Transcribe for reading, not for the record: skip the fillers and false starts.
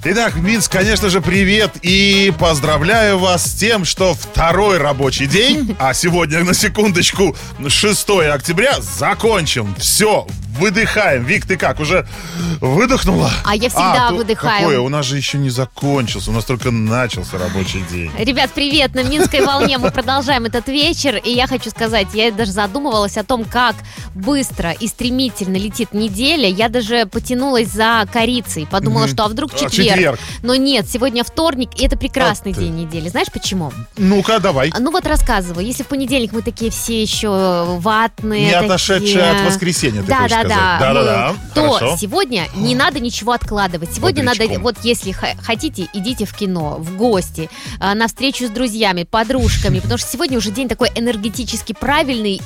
Итак, Минск, конечно же, привет и поздравляю вас с тем, что второй рабочий день, а сегодня, на секундочку, 6 октября, закончен. Все, выдыхаем. Вик, ты как, уже выдохнула? А я всегда выдыхаю. Какое? У нас же еще не закончился, у нас только начался рабочий день. Ребят, привет! На Минской волне мы продолжаем этот вечер. И я хочу сказать, я даже задумывалась о том, как быстро и стремительно летит неделя. Я даже потянулась за корицей. Подумала, что а вдруг четверг. Но нет, сегодня вторник, и это прекрасный день недели. Знаешь почему? Ну-ка, давай. Ну вот рассказываю. Если в понедельник мы такие все еще ватные, не отошедшие от воскресенья, ты хочешь сказать. Да. То Хорошо. сегодня не надо ничего откладывать. Сегодня надо, вот если хотите, идите в кино, в гости, на встречу с друзьями, подружками, потому что сегодня уже день такой энергетически правильный